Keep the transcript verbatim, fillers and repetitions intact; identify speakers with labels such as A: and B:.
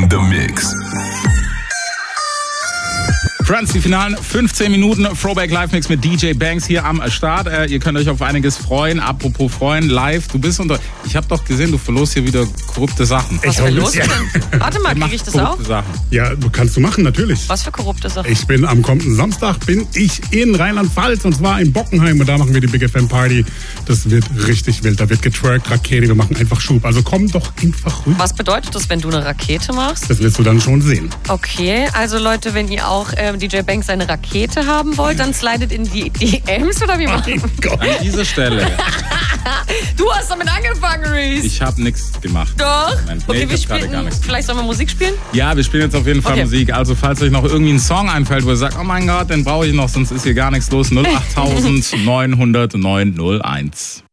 A: in the mix.
B: Friends, die finalen fünfzehn Minuten Throwback Live Mix mit D J Banks hier am Start. Äh, ihr könnt euch auf einiges freuen. Apropos freuen, live. Du bist unter... Ich habe doch gesehen, du verlost hier wieder korrupte Sachen.
C: Was ist los? Ja. Warte mal, kriege ich das auch?
B: Sachen.
D: Ja, kannst du machen, natürlich.
C: Was für korrupte Sachen?
D: Ich bin am kommenden Samstag, bin ich in Rheinland-Pfalz und zwar in Bockenheim und da machen wir die Big F M Party. Das wird richtig wild. Da wird getwerkt, Rakete, wir machen einfach Schub. Also komm doch einfach rüber.
C: Was bedeutet das, wenn du eine Rakete machst?
D: Das wirst du dann schon sehen.
C: Okay, also Leute, wenn ihr auch ähm, D J Banks seine Rakete haben wollt, dann slidet in die D Ms oder wie man
B: An dieser Stelle.
C: Du hast damit angefangen, Reese.
B: Ich habe nichts gemacht.
C: Doch?
B: Moment.
C: Okay,
B: nee,
C: wir spielen. Vielleicht sollen wir Musik spielen?
B: Ja, wir spielen jetzt auf jeden Fall
C: okay.
B: Musik. Also falls euch noch irgendwie ein Song einfällt, wo ihr sagt, oh mein Gott, den brauche ich noch, sonst ist hier gar nichts los. null acht neun null null neun null eins.